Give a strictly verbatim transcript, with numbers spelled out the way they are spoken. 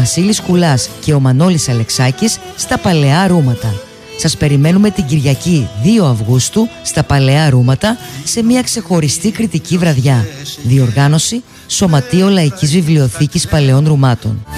Βασίλης Κουλάς και ο Μανώλης Αλεξάκης στα Παλαιά Ρούματα. Σας περιμένουμε την Κυριακή δύο Αυγούστου στα Παλαιά Ρούματα σε μια ξεχωριστή κριτική βραδιά. Διοργάνωση Σωματείο Λαϊκής Βιβλιοθήκης Παλαιών Ρουμάτων.